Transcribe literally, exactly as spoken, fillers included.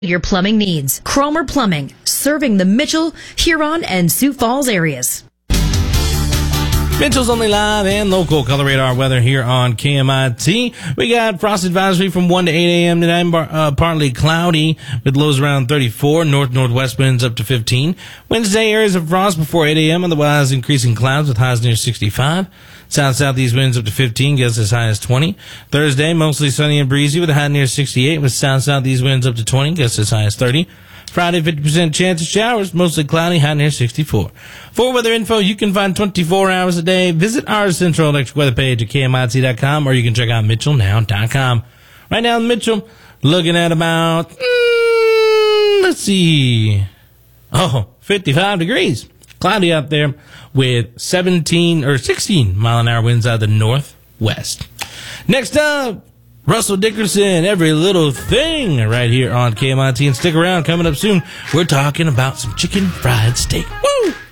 your plumbing needs. Cromer Plumbing, serving the Mitchell, Huron, and Sioux Falls areas. Mitchell's only live and local color radar weather here on K M I T. We got frost advisory from one to eight a.m. tonight, uh, partly cloudy with lows around thirty-four, north-northwest winds up to fifteen. Wednesday, areas of frost before eight a.m., otherwise increasing clouds with highs near sixty-five. South-southeast winds up to fifteen, gets as high as twenty. Thursday, mostly sunny and breezy with a high near sixty-eight, with south-southeast winds up to twenty, gets as high as thirty. Friday, fifty percent chance of showers, mostly cloudy, high near sixty-four. For weather info, you can find twenty-four hours a day. Visit our Central Electric weather page at K M I T dot com, or you can check out Mitchell Now dot com. Right now in Mitchell, looking at about, mm, let's see, oh, fifty-five degrees. Cloudy out there with seventeen or sixteen mile an hour winds out of the northwest. Next up, Russell Dickerson, Every Little Thing, right here on K M I T. And stick around, coming up soon, we're talking about some chicken fried steak. Woo!